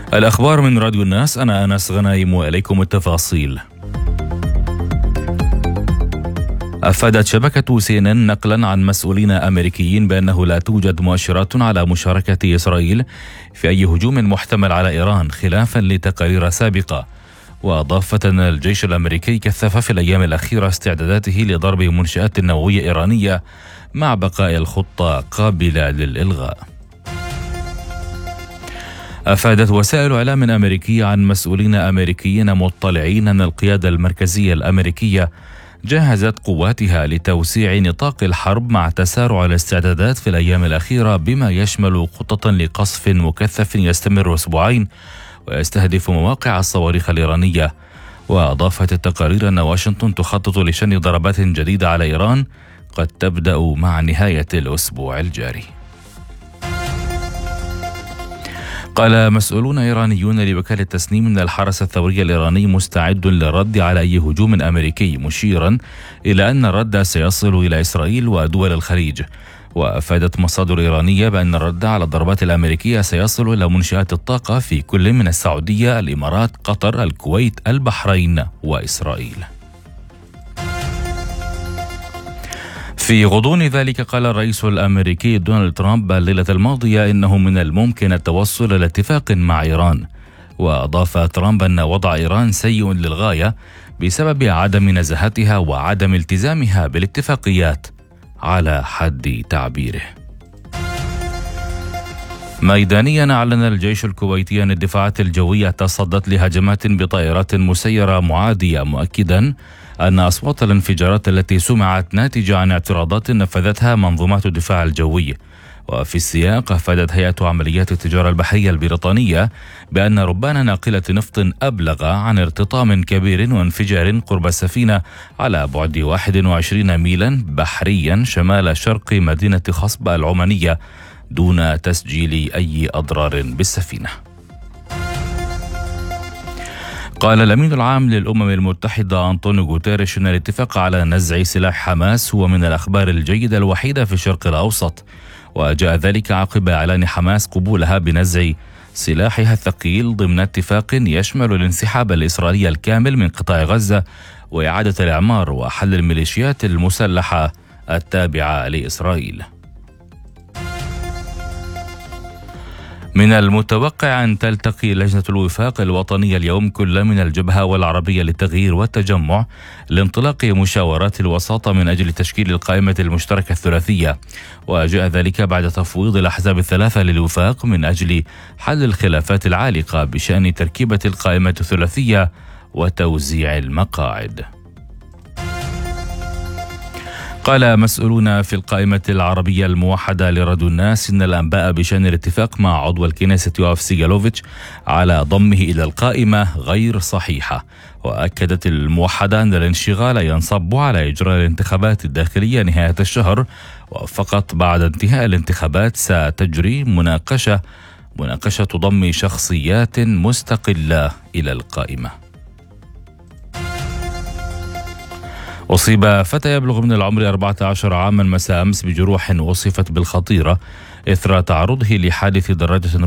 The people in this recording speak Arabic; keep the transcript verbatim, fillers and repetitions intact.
الأخبار من راديو الناس، أنا أنس غنايم وإليكم التفاصيل. أفادت شبكة سي إن إن نقلا عن مسؤولين أمريكيين بأنه لا توجد مؤشرات على مشاركة إسرائيل في أي هجوم محتمل على إيران خلافا لتقارير سابقة. وأضافت أن الجيش الأمريكي كثف في الأيام الأخيرة استعداداته لضرب منشآت نووية إيرانية مع بقاء الخطة قابلة للإلغاء. أفادت وسائل إعلام أمريكية عن مسؤولين أمريكيين مطلعين أن القيادة المركزية الأمريكية جهزت قواتها لتوسيع نطاق الحرب مع تسارع الاستعدادات في الأيام الأخيرة، بما يشمل خطة لقصف مكثف يستمر أسبوعين ويستهدف مواقع الصواريخ الإيرانية. وأضافت التقارير أن واشنطن تخطط لشن ضربات جديدة على إيران قد تبدأ مع نهاية الأسبوع الجاري. قال مسؤولون إيرانيون لوكالة تسنيم أن الحرس الثوري الإيراني مستعد للرد على أي هجوم أمريكي، مشيرا إلى أن الرد سيصل إلى إسرائيل ودول الخليج. وأفادت مصادر إيرانية بأن الرد على الضربات الأمريكية سيصل إلى منشآت الطاقة في كل من السعودية، الإمارات، قطر، الكويت، البحرين وإسرائيل. في غضون ذلك قال الرئيس الأمريكي دونالد ترامب الليلة الماضية إنه من الممكن التوصل إلى اتفاق مع إيران. وأضاف ترامب أن وضع إيران سيء للغاية بسبب عدم نزاهتها وعدم التزامها بالاتفاقيات على حد تعبيره. ميدانيا أعلن الجيش الكويتي أن الدفاعات الجوية تصدت لهجمات بطائرات مسيرة معادية، مؤكدا أن أصوات الانفجارات التي سمعت ناتجة عن اعتراضات نفذتها منظومات الدفاع الجوي. وفي السياق أفادت هيئة عمليات التجارة البحرية البريطانية بأن ربان ناقلة نفط أبلغ عن ارتطام كبير وانفجار قرب السفينة على بعد واحد وعشرين ميلا بحريا شمال شرق مدينة خصبة العمانية دون تسجيل أي أضرار بالسفينة. قال الأمين العام للأمم المتحدة أنطونيو غوتيريش أن الاتفاق على نزع سلاح حماس هو من الأخبار الجيدة الوحيدة في الشرق الأوسط، وجاء ذلك عقب إعلان حماس قبولها بنزع سلاحها الثقيل ضمن اتفاق يشمل الانسحاب الإسرائيلي الكامل من قطاع غزة وإعادة الإعمار وحل الميليشيات المسلحة التابعة لإسرائيل. من المتوقع أن تلتقي لجنة الوفاق الوطنية اليوم كل من الجبهة والعربية للتغيير والتجمع لانطلاق مشاورات الوساطة من أجل تشكيل القائمة المشتركة الثلاثية. وجاء ذلك بعد تفويض الأحزاب الثلاثة للوفاق من أجل حل الخلافات العالقة بشأن تركيبة القائمة الثلاثية وتوزيع المقاعد. قال مسؤولون في القائمة العربية الموحدة لراديو الناس إن الأنباء بشأن الاتفاق مع عضو الكنيسة يوآف سيغالوفيتش على ضمه إلى القائمة غير صحيحة. وأكدت الموحدة أن الانشغال ينصب على إجراء الانتخابات الداخلية نهاية الشهر، وفقط بعد انتهاء الانتخابات ستجري مناقشة مناقشة ضم شخصيات مستقلة إلى القائمة. أصيب فتى يبلغ من العمر أربعة عشر عاما مساء أمس بجروح وصفت بالخطيرة إثر تعرضه لحادث دراجة